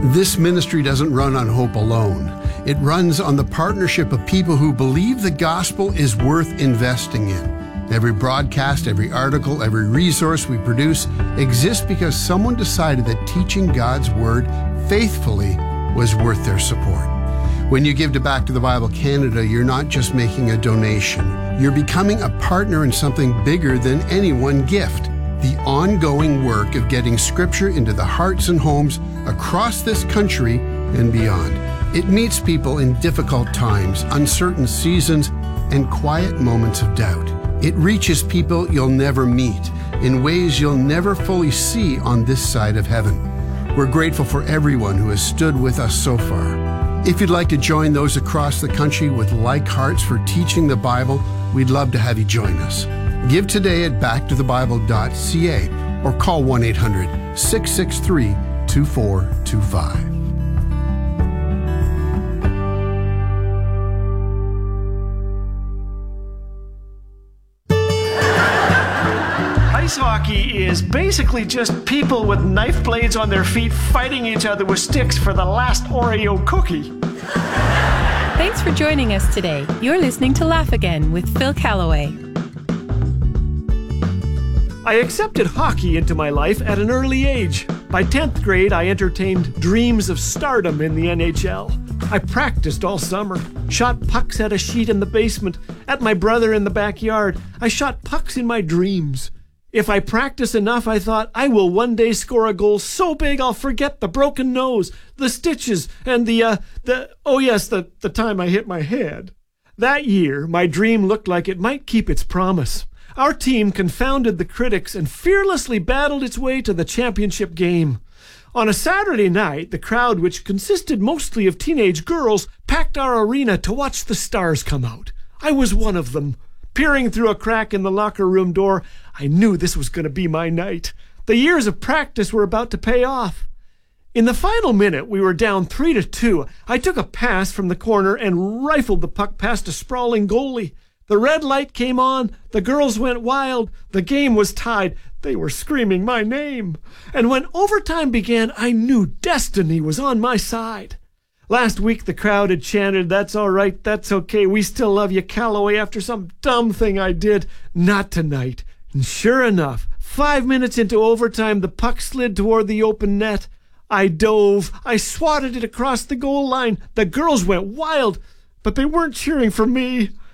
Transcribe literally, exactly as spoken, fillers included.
This ministry doesn't run on hope alone. It runs on the partnership of people who believe the gospel is worth investing in. Every broadcast, every article, every resource we produce exists because someone decided that teaching God's Word faithfully was worth their support. When you give to Back to the Bible Canada, you're not just making a donation. You're becoming a partner in something bigger than any one gift. The ongoing work of getting Scripture into the hearts and homes across this country and beyond. It meets people in difficult times, uncertain seasons, and quiet moments of doubt. It reaches people you'll never meet in ways you'll never fully see on this side of heaven. We're grateful for everyone who has stood with us so far. If you'd like to join those across the country with like hearts for teaching the Bible, we'd love to have you join us. Give today at back to the bible dot c a or call one eight hundred, six six three, two four two five. Ice hockey is basically just people with knife blades on their feet fighting each other with sticks for the last Oreo cookie. Thanks for joining us today. You're listening to Laugh Again with Phil Callaway. I accepted hockey into my life at an early age. By tenth grade, I entertained dreams of stardom in the N H L. I practiced all summer, shot pucks at a sheet in the basement, at my brother in the backyard. I shot pucks in my dreams. If I practice enough, I thought, I will one day score a goal so big I'll forget the broken nose, the stitches, and the, uh, the, oh yes, the, the time I hit my head. That year, my dream looked like it might keep its promise. Our team confounded the critics and fearlessly battled its way to the championship game. On a Saturday night, the crowd, which consisted mostly of teenage girls, packed our arena to watch the stars come out. I was one of them. Peering through a crack in the locker room door, I knew this was going to be my night. The years of practice were about to pay off. In the final minute, we were down three to two. I took a pass from the corner and rifled the puck past a sprawling goalie. The red light came on. The girls went wild. The game was tied. They were screaming my name. And when overtime began, I knew destiny was on my side. Last week, the crowd had chanted, "That's all right, that's okay, we still love you, Callaway," after some dumb thing I did. Not tonight. And sure enough, five minutes into overtime, the puck slid toward the open net. I dove. I swatted it across the goal line. The girls went wild, but they weren't cheering for me.